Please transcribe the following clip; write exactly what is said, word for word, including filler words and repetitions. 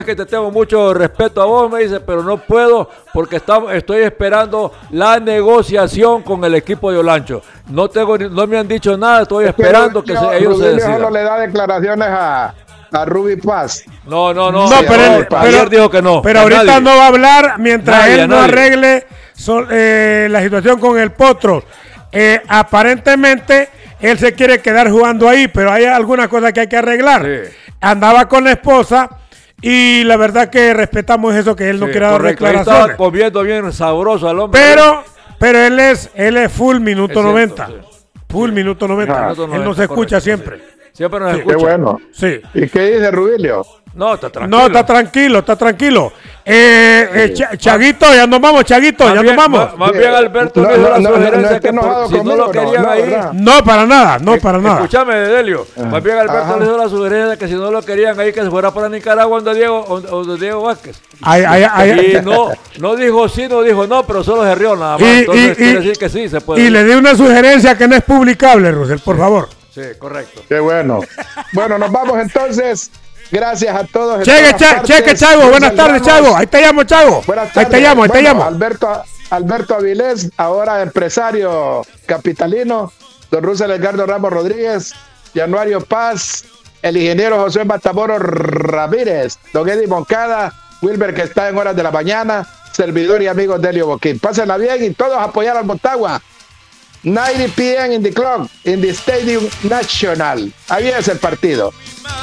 que te tengo mucho respeto a vos, me dice, pero no puedo porque estamos, estoy esperando la negociación con el equipo de Olancho. No tengo, no me han dicho nada, estoy esperando que, que se, ellos Rubilio se decidan. solo le da declaraciones a, a Ruby Paz. No, no, no. No, sí, pero, no, él, ayer pero, dijo que no. Pero ahorita nadie. no va a hablar mientras Nadie, él no nadie. arregle so, eh, la situación con el Potro. Eh, aparentemente él se quiere quedar jugando ahí, pero hay algunas cosas que hay que arreglar. Sí. Andaba con la esposa y la verdad que respetamos eso, que él no sí, quiere dar declaraciones. Estaba comiendo bien sabroso al hombre. Pero, pero él es, él es full minuto es noventa. Cierto, sí. Full sí. minuto noventa. Ah, él nos escucha correcto, siempre. Sí. Siempre nos sí, escucha. Qué bueno. Sí. ¿Y qué dice Rubilio? No, está tranquilo. No, está tranquilo, está tranquilo. Eh, eh, Ch Chaguito, ya nos vamos, Chaguito, más ya bien, nos vamos. Más, más bien Alberto no, me dio no, la no, sugerencia no, no, que por, si conmigo, no lo querían no, ahí. ¿verdad? No, para nada, no, para nada. Escúchame, Delio. Ajá. Más bien Alberto Ajá. le dio la sugerencia que si no lo querían ahí, que se fuera para Nicaragua donde Diego, donde Diego Vázquez. Ay, ay, ay, y no, no dijo sí, no dijo no, pero solo se rió nada más. Y, Entonces y, quiere y, decir que sí se puede. Y le di una sugerencia que no es publicable, Rosel, por sí. favor. Sí, correcto. Qué bueno. Bueno, nos vamos entonces. Gracias a todos. Cheque, che, cheque, Chago. Buenas tardes, Chago. Ahí te llamo, Chago. Buenas tardes. Ahí te llamo, ahí bueno, te llamo. Alberto, Alberto Avilés, ahora empresario capitalino. Don Russell Edgardo Ramos Rodríguez. Januario Paz. El ingeniero José Matamoros Ramírez. Don Eddie Moncada. Wilber, que está en horas de la mañana. Servidor y amigo Delio Boquín. Pásenla bien y todos apoyar al Motagua. noventa p m in the clock, in the Stadium National. Ahí es el partido.